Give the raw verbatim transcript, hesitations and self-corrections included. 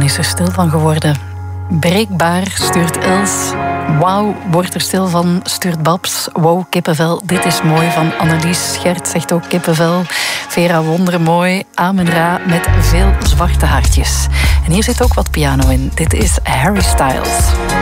is er stil van geworden. Breekbaar, stuurt Els. Wauw, wordt er stil van, stuurt Babs. Wow, kippenvel, dit is mooi van Annelies. Gert zegt ook kippenvel. Vera Wonderen mooi. Amen Ra met veel zwarte hartjes. En hier zit ook wat piano in. Dit is Harry Styles.